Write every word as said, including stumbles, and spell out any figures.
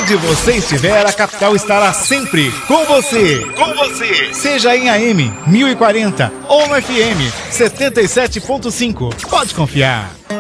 Onde você estiver, a Capital estará sempre com você. Com você. Seja em A M mil e quarenta ou no F M setenta e sete ponto cinco. Pode confiar.